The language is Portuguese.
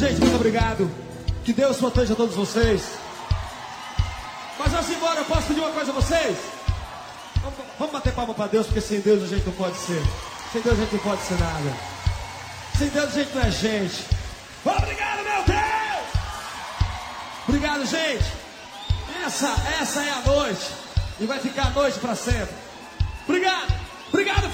Gente, muito obrigado. Que Deus proteja todos vocês. Mas antes de ir embora, eu posso pedir uma coisa a vocês? Vamos bater palma pra Deus, porque sem Deus a gente não pode ser. Sem Deus a gente não pode ser nada. Sem Deus a gente não é gente. Obrigado, meu Deus! Obrigado, gente. Essa é a noite. E vai ficar a noite pra sempre. Obrigado. Obrigado,